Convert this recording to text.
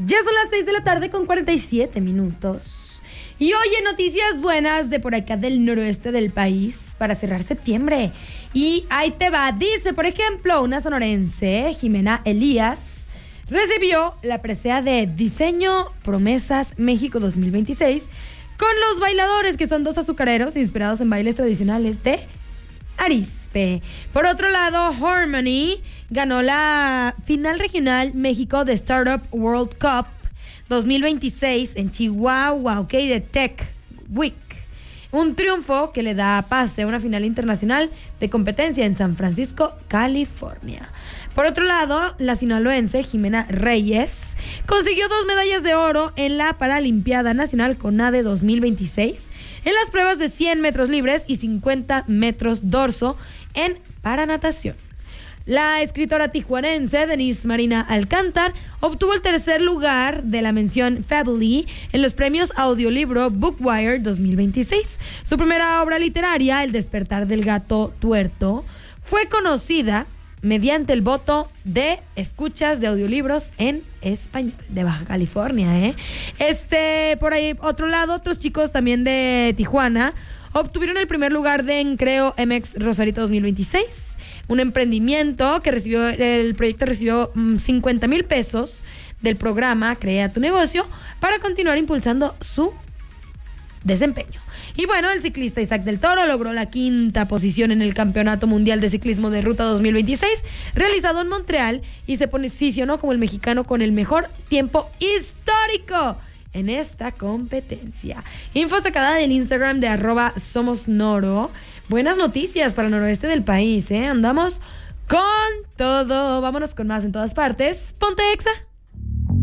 Ya son las 6 de la tarde con 47 minutos. Y oye, noticias buenas de por acá del noroeste del país para cerrar septiembre. Y ahí te va. Dice, por ejemplo, una sonorense, Jimena Elías, recibió la presea de Diseño Promesas México 2026 con los bailadores, que son 2 azucareros inspirados en bailes tradicionales de Arizpe. Por otro lado, Harmony ganó la final regional México de Startup World Cup 2026 en Chihuahua, de Tech Week. Un triunfo que le da pase a una final internacional de competencia en San Francisco, California. Por otro lado, la sinaloense Jimena Reyes consiguió 2 medallas de oro en la Paralimpiada Nacional CONADE 2026 en las pruebas de 100 metros libres y 50 metros dorso en paranatación. La escritora tijuanense Denise Marina Alcántar obtuvo el 3er lugar de la mención Fably en los premios Audiolibro Bookwire 2026. Su primera obra literaria, El despertar del gato tuerto, fue conocida mediante el voto de escuchas de audiolibros en español de Baja California. Por ahí, otro lado, otros chicos también de Tijuana obtuvieron el primer lugar de Encreo MX Rosarito 2026, un emprendimiento que el proyecto recibió 50,000 pesos del programa Crea tu Negocio para continuar impulsando su desempeño. Y bueno, el ciclista Isaac del Toro logró la 5ª posición en el Campeonato Mundial de Ciclismo de Ruta 2026, realizado en Montreal, y se posicionó como el mexicano con el mejor tiempo histórico en esta competencia. Info sacada del Instagram de @somosnoro. Buenas noticias para el noroeste del país, Andamos con todo. Vámonos con más en todas partes. Ponte Exa.